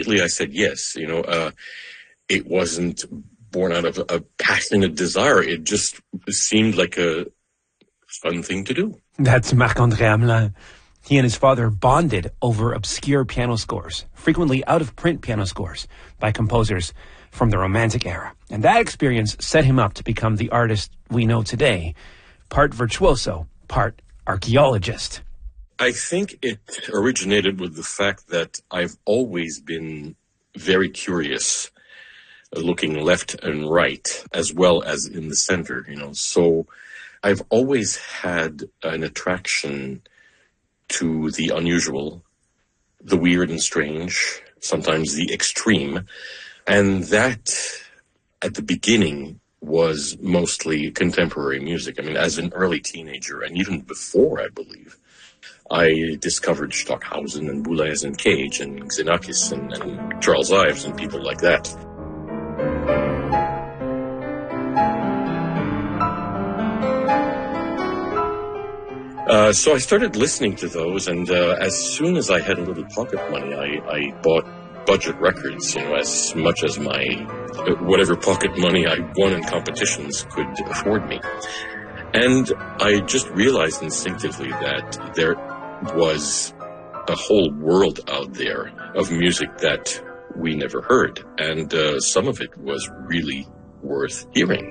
immediately I said yes. It wasn't born out of a passionate desire. It just seemed like a fun thing to do. That's Marc-André Hamelin. He and his father bonded over obscure piano scores, frequently out-of-print piano scores by composers from the Romantic era. And that experience set him up to become the artist we know today, part virtuoso, part archaeologist. I think it originated with the fact that I've always been very curious, looking left and right, as well as in the center, So I've always had an attraction to the unusual, the weird and strange, sometimes the extreme. And that, at the beginning, was mostly contemporary music. I mean, as an early teenager, and even before, I believe, I discovered Stockhausen and Boulez and Cage and Xenakis and Charles Ives and people like that. So I started listening to those, and as soon as I had a little pocket money, I bought budget records, as much as my whatever pocket money I won in competitions could afford me. And I just realized instinctively that there was a whole world out there of music that we never heard, and some of it was really worth hearing.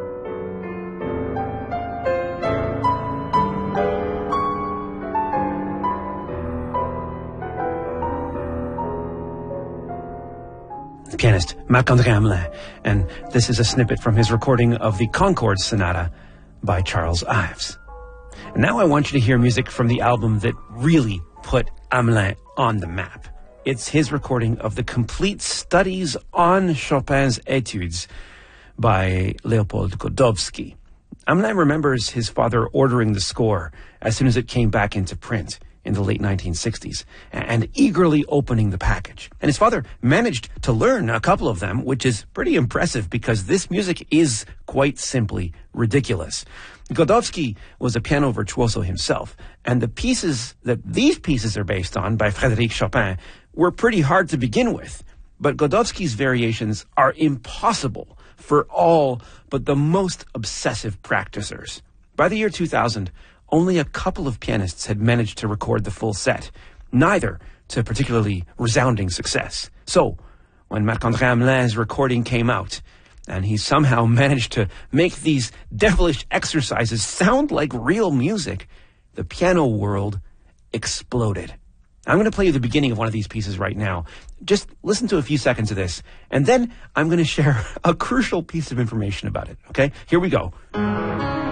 Pianist Marc-André Hamelin, and this is a snippet from his recording of the Concord Sonata by Charles Ives. And now I want you to hear music from the album that really put Hamelin on the map. It's his recording of the complete studies on Chopin's Etudes by Leopold Godowsky. Hamelin remembers his father ordering the score as soon as it came back into print in the late 1960s, and eagerly opening the package. And his father managed to learn a couple of them, which is pretty impressive because this music is quite simply ridiculous. Godowsky was a piano virtuoso himself, and the pieces that these pieces are based on by Frédéric Chopin were pretty hard to begin with. But Godowsky's variations are impossible for all but the most obsessive practicers. By the year 2000, only a couple of pianists had managed to record the full set, neither to particularly resounding success. So, when Marc-André Hamelin's recording came out, and he somehow managed to make these devilish exercises sound like real music, the piano world exploded. I'm going to play you the beginning of one of these pieces right now. Just listen to a few seconds of this, and then I'm going to share a crucial piece of information about it, okay? Here we go.